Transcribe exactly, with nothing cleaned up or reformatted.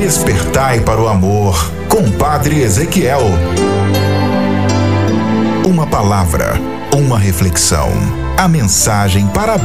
Despertai para o amor, com Padre Ezequiel. Uma palavra, uma reflexão. A mensagem para a